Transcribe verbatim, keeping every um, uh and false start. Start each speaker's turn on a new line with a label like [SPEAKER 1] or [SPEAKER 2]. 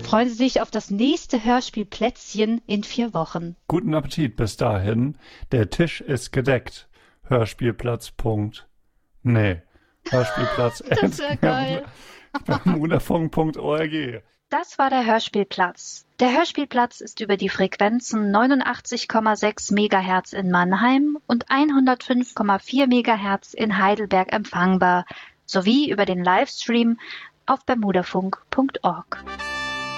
[SPEAKER 1] Freuen Sie sich auf das nächste Hörspielplätzchen in vier Wochen.
[SPEAKER 2] Guten Appetit bis dahin. Der Tisch ist gedeckt. Hörspielplatz. Nee. Hörspielplatz.
[SPEAKER 1] Das wäre geil.
[SPEAKER 2] bermudafunk punkt org.
[SPEAKER 1] Das war der Hörspielplatz. Der Hörspielplatz ist über die Frequenzen neunundachtzig Komma sechs Megahertz in Mannheim und hundertfünf Komma vier Megahertz in Heidelberg empfangbar, sowie über den Livestream auf bermudafunk punkt org.